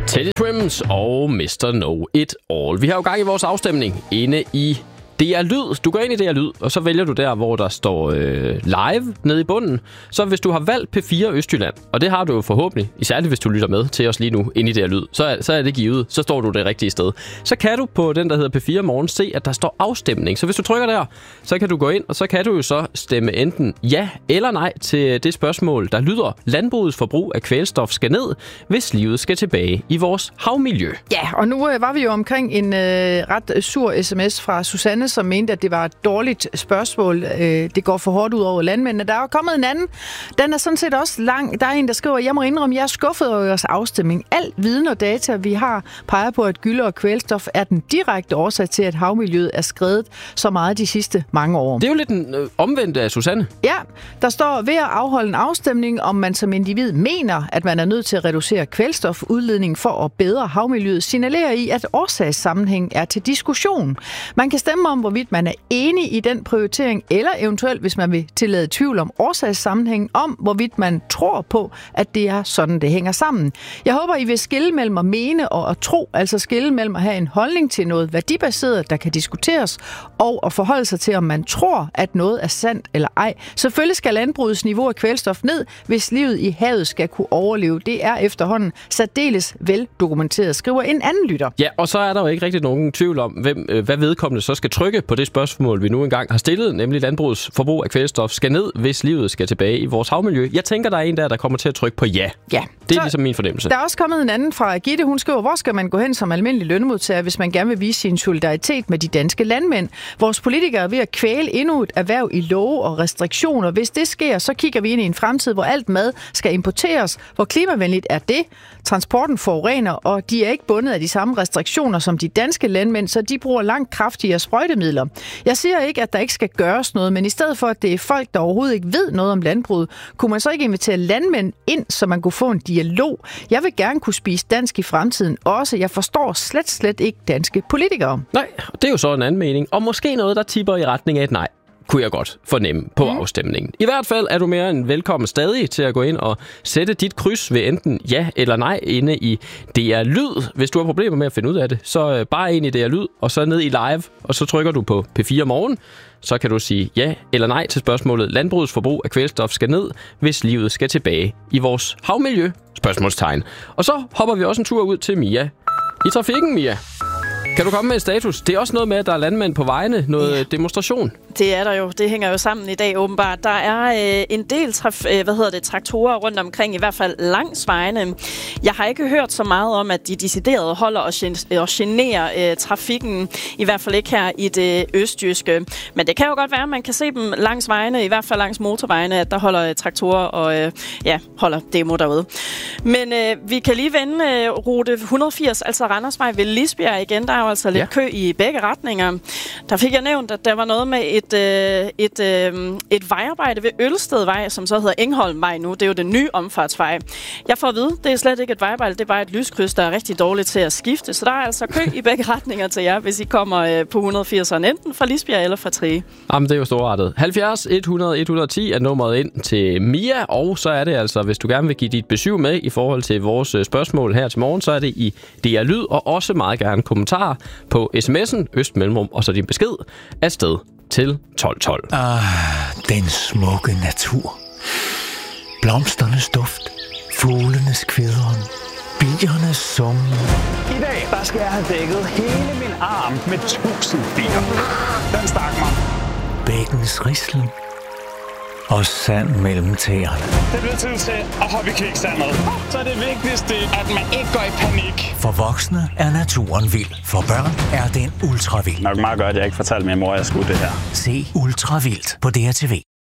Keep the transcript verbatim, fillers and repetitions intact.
Teddy Swims og mister Know It All. Vi har jo gang i vores afstemning inde i D R Lyd. Du går ind i D R Lyd, og så vælger du der, hvor der står øh, live nede i bunden. Så hvis du har valgt P fire Østjylland, og det har du jo forhåbentlig, især hvis du lytter med til os lige nu inde i D R Lyd, så er, så er det givet. Så står du det rigtige sted. Så kan du på den, der hedder P fire Morgen, se, at der står afstemning. Så hvis du trykker der, så kan du gå ind, og så kan du jo så stemme enten ja eller nej til det spørgsmål, der lyder: landbrugets forbrug af kvælstof skal ned, hvis livet skal tilbage i vores havmiljø. Ja, og nu øh, var vi jo omkring en øh, ret sur sms fra Susanne, som mente, at det var et dårligt spørgsmål. Øh, det går for hårdt ud over landmændene. Der er kommet en anden. Den er sådan set også lang. Der er en, der skriver: jeg må indrømme, jeg er skuffet over jeres afstemning. Al viden og data, vi har, peger på, at gylde og kvælstof er den direkte årsag til, at havmiljøet er skredet så meget de sidste mange år. Det er jo lidt en øh, omvendt af Susanne. Ja, der står: ved at afholde en afstemning, om man som individ mener, at man er nødt til at reducere kvælstofudledning for at bedre havmiljøet, signalerer i, at årsagssammenhæng er til diskussion. Man kan stemme om, hvorvidt man er enig i den prioritering, eller eventuelt, hvis man vil tillade tvivl om årsagssammenhæng, om hvorvidt man tror på, at det er sådan, det hænger sammen. Jeg håber, I vil skille mellem at mene og at tro, altså skille mellem at have en holdning til noget værdibaseret, der kan diskuteres, og at forholde sig til, om man tror, at noget er sandt eller ej. Selvfølgelig skal landbrugets niveau af kvælstof ned, hvis livet i havet skal kunne overleve. Det er efterhånden særdeles veldokumenteret, skriver en anden lytter. Ja, og så er der jo ikke rigtig nogen tvivl om, hvem, hvad vedkommende så skal trykke på det spørgsmål, vi nu engang har stillet, nemlig landbrugets forbrug af kvælstof skal ned, hvis livet skal tilbage i vores havmiljø. Jeg tænker, der er en der, der kommer til at trykke på ja. Ja. Det er ligesom min fornemmelse. Der er også kommet en anden fra Gitte. Hun skriver: hvor skal man gå hen som almindelig lønmodtager, hvis man gerne vil vise sin solidaritet med de danske landmænd? Vores politikere er ved at kvæle endnu et erhverv i love og restriktioner. Hvis det sker, så kigger vi ind i en fremtid, hvor alt mad skal importeres. Hvor klimavenligt er det? Transporten forurener, og de er ikke bundet af de samme restriktioner som de danske landmænd, så de bruger langt kraftigere sprøjtemidler. Jeg siger ikke, at der ikke skal gøres noget, men i stedet for, at det er folk, der overhovedet ikke ved noget om landbruget, kunne man så ikke invitere landmænd ind, så man kunne få en dialog. Jeg vil gerne kunne spise dansk i fremtiden også. Jeg forstår slet, slet ikke danske politikere. Nej, det er jo så en anden mening. Og måske noget, der tipper i retning af et nej, kunne jeg godt fornemme på mm. afstemningen. I hvert fald er du mere end velkommen stadig til at gå ind og sætte dit kryds ved enten ja eller nej inde i D R Lyd. Hvis du har problemer med at finde ud af det, så bare ind i D R Lyd, og så ned i live, og så trykker du på P fire Morgen. Så kan du sige ja eller nej til spørgsmålet: landbrugets forbrug af kvælstof skal ned, hvis livet skal tilbage i vores havmiljø? Spørgsmålstegn. Og så hopper vi også en tur ud til Mia i trafikken, Mia. Kan du komme med en status? Det er også noget med, at der er landmænd på vejene, noget ja. demonstration. Det er der jo. Det hænger jo sammen i dag åbenbart. Der er øh, en del traf- øh, hvad hedder det, traktorer rundt omkring, i hvert fald langs vejene. Jeg har ikke hørt så meget om, at de deciderede holder og, gen- og generer øh, trafikken, i hvert fald ikke her i det østjyske. Men det kan jo godt være, at man kan se dem langs vejene, i hvert fald langs motorvejene, at der holder øh, traktorer og øh, ja, holder demo derude. Men øh, vi kan lige vende øh, rute et hundrede og firs, altså Randersvej ved Lisbjerg igen. Der er jo altså lidt ja. kø i begge retninger. Der fik jeg nævnt, at der var noget med et, øh, et, øh, et vejarbejde ved Ølstedvej, som så hedder Engholmvej nu. Det er jo den nye omfartsvej. Jeg får at vide, det er slet ikke et vejarbejde, det er bare et lyskryds, der er rigtig dårligt til at skifte. Så der er altså kø i begge retninger til jer, hvis I kommer øh, på et hundrede og firseren, enten fra Lisbjerg eller fra Trige. Jamen, det er jo storartet. halvfjerds et hundrede et hundrede og ti er nummeret ind til Mia, og så er det altså, hvis du gerne vil give dit besøg med i forhold til vores spørgsmål her til morgen, så er det i D R Lyd, og også meget gerne kommentarer på sms'en, Østmellemrum, og så din besked afsted til tolv tolv. Ah, den smukke natur. Blomsternes duft, fuglenes kvidren, biernes summen. I dag, der skal jeg have dækket hele min arm med tusind bier. Den stak mig. Bækkens rislen og sand mellem tæerne. Det bliver tid til at hoppe i kviksandet. Så er det vigtigste, at man ikke går i panik. For voksne er naturen vild. For børn er den ultravild. Nok meget godt, at jeg ikke fortalte min mor, at jeg skulle det her. Se Ultravildt på D R T V.